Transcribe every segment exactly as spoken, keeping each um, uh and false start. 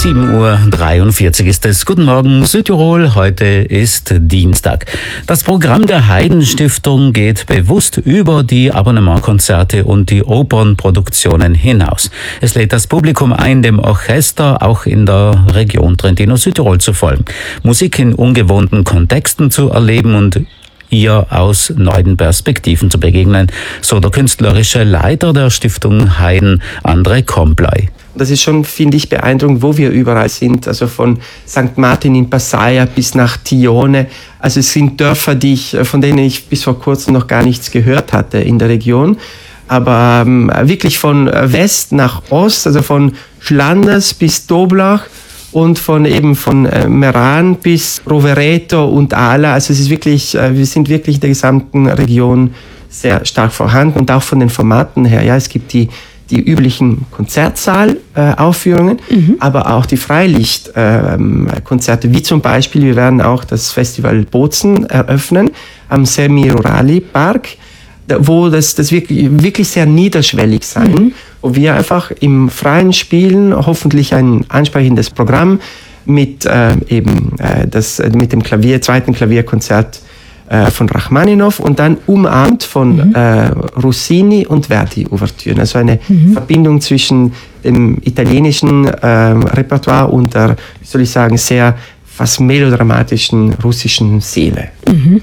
sieben Uhr dreiundvierzig ist es. Guten Morgen Südtirol, heute ist Dienstag. Das Programm der Haydn-Stiftung geht bewusst über die Abonnementkonzerte und die Opernproduktionen hinaus. Es lädt das Publikum ein, dem Orchester auch in der Region Trentino-Südtirol zu folgen, Musik in ungewohnten Kontexten zu erleben und ihr aus neuen Perspektiven zu begegnen, so der künstlerische Leiter der Stiftung Haydn, André Komplay. Das ist schon, finde ich, beeindruckend, wo wir überall sind. Also von Sankt Martin in Passaia bis nach Tione. Also es sind Dörfer, die ich, von denen ich bis vor kurzem noch gar nichts gehört hatte in der Region. Aber ähm, wirklich von West nach Ost, also von Flanders bis Toblach und von eben von äh, Meran bis Rovereto und Ala. Also es ist wirklich, äh, wir sind wirklich in der gesamten Region sehr stark vorhanden und auch von den Formaten her. Ja, es gibt die die üblichen Konzertsaalaufführungen, äh, mhm. aber auch die Freilichtkonzerte, äh, wie zum Beispiel, wir werden auch das Festival Bozen eröffnen am Semi-Rurali Park, wo das, das wirklich, wirklich sehr niederschwellig sein, mhm. wo wir einfach im Freien spielen, hoffentlich ein ansprechendes Programm mit äh, eben äh, das, mit dem Klavier, zweiten Klavierkonzert von Rachmaninow und dann umarmt von mhm. äh, Rossini und Verdi-Ouvertüren. Also eine mhm. Verbindung zwischen dem italienischen äh, Repertoire und der, wie soll ich sagen, sehr fast melodramatischen russischen Seele. Mhm.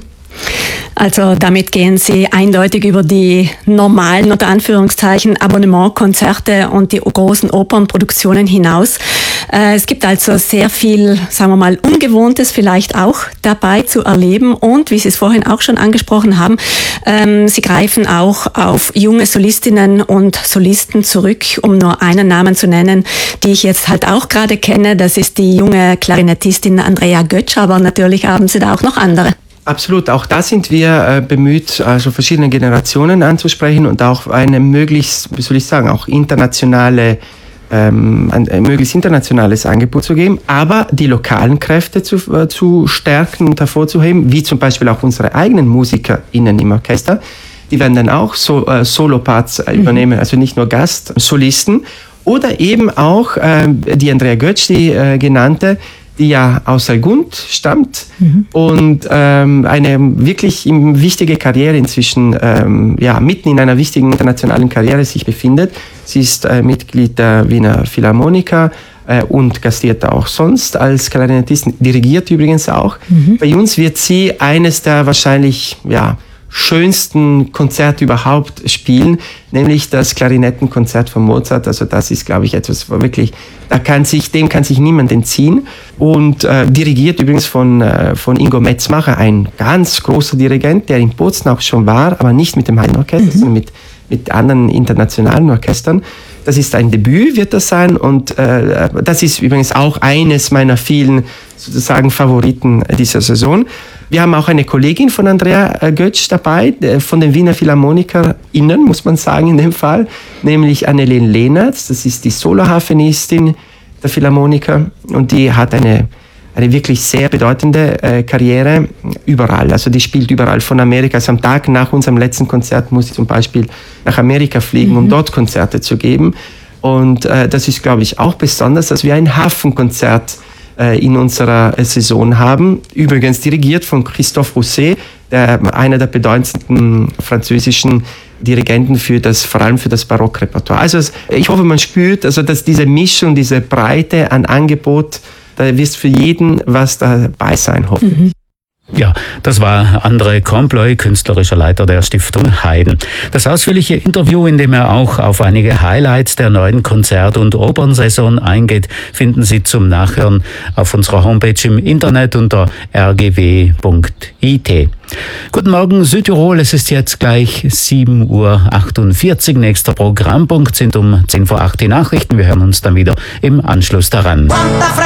Also damit gehen Sie eindeutig über die normalen, unter Anführungszeichen, Abonnementkonzerte und die großen Opernproduktionen hinaus. Es gibt also sehr viel, sagen wir mal, Ungewohntes vielleicht auch dabei zu erleben und, wie Sie es vorhin auch schon angesprochen haben, Sie greifen auch auf junge Solistinnen und Solisten zurück, um nur einen Namen zu nennen, die ich jetzt halt auch gerade kenne. Das ist die junge Klarinettistin Andrea Götsch, aber natürlich haben Sie da auch noch andere. Absolut, auch da sind wir äh, bemüht, also verschiedene Generationen anzusprechen und auch eine möglichst, wie soll ich sagen, auch internationale, ähm, ein, ein möglichst internationales Angebot zu geben, aber die lokalen Kräfte zu, äh, zu stärken und hervorzuheben, wie zum Beispiel auch unsere eigenen MusikerInnen im Orchester. Die werden dann auch so, äh, Solo-Parts äh, übernehmen, also nicht nur Gastsolisten. Oder eben auch äh, die Andrea Götsch, die äh, genannte, die ja aus Saargund stammt mhm. und ähm, eine wirklich wichtige Karriere inzwischen, ähm, ja, mitten in einer wichtigen internationalen Karriere sich befindet. Sie ist äh, Mitglied der Wiener Philharmoniker äh, und gastiert auch sonst als Klarinettistin, dirigiert übrigens auch. Mhm. Bei uns wird sie eines der wahrscheinlich, ja, schönsten Konzerte überhaupt spielen, nämlich das Klarinettenkonzert von Mozart. Also das ist, glaube ich, etwas, wo wirklich, da kann sich, dem kann sich niemand entziehen. Und äh, dirigiert übrigens von, äh, von Ingo Metzmacher, ein ganz großer Dirigent, der in Bozen auch schon war, aber nicht mit dem Haydn-Orchester, mhm. sondern mit, mit anderen internationalen Orchestern. Das ist ein Debüt, wird das sein. Und äh, das ist übrigens auch eines meiner vielen sozusagen Favoriten dieser Saison. Wir haben auch eine Kollegin von Andrea Götsch dabei, von den Wiener PhilharmonikerInnen, muss man sagen in dem Fall, nämlich Annelene Lehnertz. Das ist die Soloharfenistin der Philharmoniker und die hat eine, eine wirklich sehr bedeutende äh, Karriere überall. Also die spielt überall von Amerika. Also am Tag nach unserem letzten Konzert muss sie zum Beispiel nach Amerika fliegen, mhm. um dort Konzerte zu geben. Und äh, das ist, glaube ich, auch besonders, dass wir ein Hafenkonzert in unserer Saison haben. Übrigens dirigiert von Christophe Rousset, der einer der bedeutendsten französischen Dirigenten für das, vor allem für das Barockrepertoire. Also ich hoffe, man spürt, also dass diese Mischung, diese Breite an Angebot, da wird für jeden was dabei sein, hoffentlich. Mhm. Ja, das war André Komplay, künstlerischer Leiter der Stiftung Haydn. Das ausführliche Interview, in dem er auch auf einige Highlights der neuen Konzert- und Opernsaison eingeht, finden Sie zum Nachhören auf unserer Homepage im Internet unter r g w punkt i t. Guten Morgen Südtirol, es ist jetzt gleich sieben Uhr achtundvierzig. Nächster Programmpunkt sind um zehn vor acht die Nachrichten. Wir hören uns dann wieder im Anschluss daran.